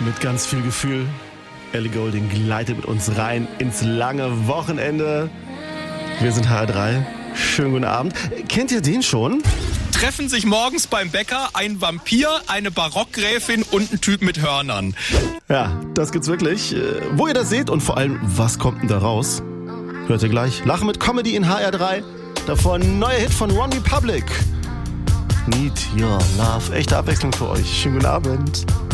Mit ganz viel Gefühl. Ellie Goulding gleitet mit uns rein ins lange Wochenende. Wir sind HR3. Schönen guten Abend. Kennt ihr den schon? Treffen sich morgens beim Bäcker ein Vampir, eine Barockgräfin und ein Typ mit Hörnern. Ja, das gibt's wirklich. Wo ihr das seht und vor allem, was kommt denn da raus? Hört ihr gleich. Lachen mit Comedy in HR3. Davor ein neuer Hit von One Republic. Need Your Love. Echte Abwechslung für euch. Schönen guten Abend.